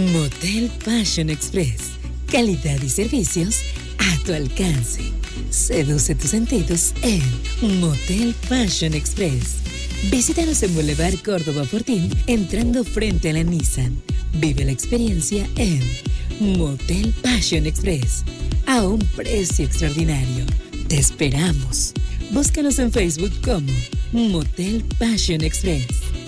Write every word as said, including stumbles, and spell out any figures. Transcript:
Motel Passion Express. Calidad y servicios a tu alcance. Seduce tus sentidos en Motel Passion Express. Visítanos en Boulevard Córdoba Fortín, entrando frente a la Nissan. Vive la experiencia en Motel Passion Express, a un precio extraordinario. Te esperamos. Búscanos en Facebook como Motel Passion Express.